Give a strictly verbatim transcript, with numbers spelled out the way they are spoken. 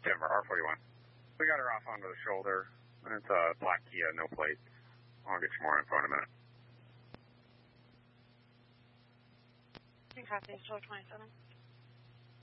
Denver, R forty-one. We got her off onto the shoulder. It's a black Kia, no plates. I'll get you more info in a minute. Copy, twelve twenty-seven.